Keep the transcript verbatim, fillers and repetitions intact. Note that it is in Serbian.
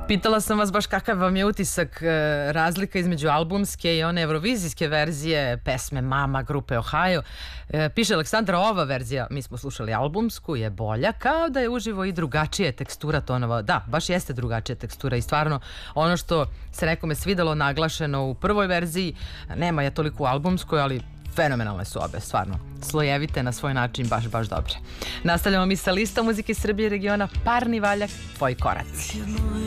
Pitala sam vas baš kakav vam je utisak, razlika između albumske i one evrovizijske verzije pesme Mama grupe Ohio. Piše Aleksandra, ova verzija, mi smo slušali albumsku, je bolja, kao da je uživo i drugačije tekstura tonova. Da, baš jeste drugačija tekstura i stvarno ono što se nekome svidelo naglašeno u prvoj verziji, nema je toliko u albumskoj, ali fenomenalne su obe, stvarno. Slojevite na svoj način, baš, baš dobre. Nastavljamo mi sa listom muzike Srbije i regiona. Parni valjak, tvoji koraci.